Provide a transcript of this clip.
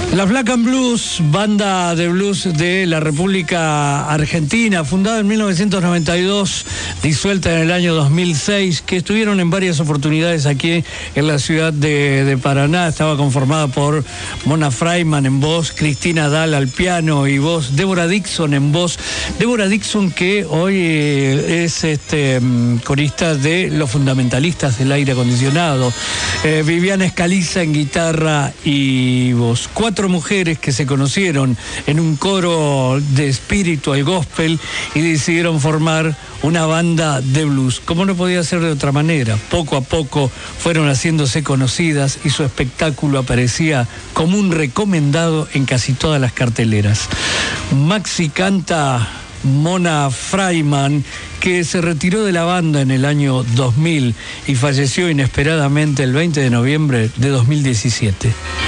La Black and Blues, banda de blues de la República Argentina, fundada en 1992, disuelta en el año 2006, que estuvieron en varias oportunidades aquí en la ciudad de Paraná. Estaba conformada por Mona Freiman en voz, Cristina Dahl al piano y voz, Débora Dixon en voz. Débora Dixon, que hoy es corista de Los Fundamentalistas del Aire Acondicionado. Viviana Escaliza en guitarra y voz. 4 mujeres que se conocieron en un coro de espíritu al gospel y decidieron formar una banda de blues. Como no podía ser de otra manera, poco a poco fueron haciéndose conocidas y su espectáculo aparecía como un recomendado en casi todas las carteleras. Maxi canta Mona Freiman, que se retiró de la banda en el año 2000 y falleció inesperadamente el 20 de noviembre de 2017.